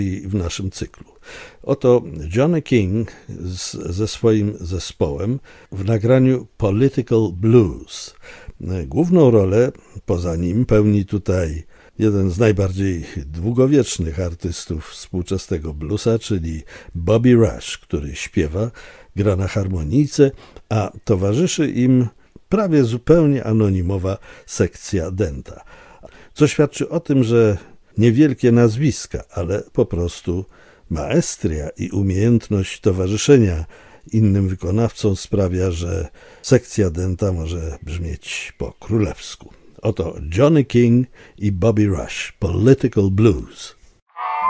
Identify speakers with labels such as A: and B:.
A: w naszym cyklu. Oto Johnny King ze swoim zespołem w nagraniu Political Blues. Główną rolę poza nim pełni tutaj jeden z najbardziej długowiecznych artystów współczesnego bluesa, czyli Bobby Rush, który śpiewa, gra na harmonijce, a towarzyszy im prawie zupełnie anonimowa sekcja denta. Co świadczy o tym, że niewielkie nazwiska, ale po prostu maestria i umiejętność towarzyszenia innym wykonawcom sprawia, że sekcja denta może brzmieć po królewsku. Oto Johnny King i Bobby Rush, Political Blues.